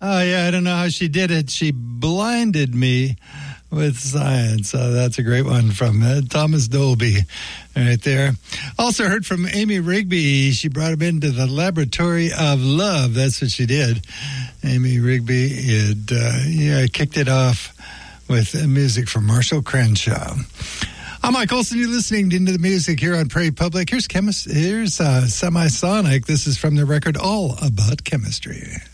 Oh, yeah, I don't know how she did it. She blinded me with science. So that's a great one from Thomas Dolby right there. Also heard from Amy Rigby. She brought him into the laboratory of love. That's what she did. Amy Rigby had kicked it off with music from Marshall Crenshaw. I'm Mike Olson. You're listening to Into the Music here on Prairie Public. Here's Semisonic. This is from the record All About Chemistry.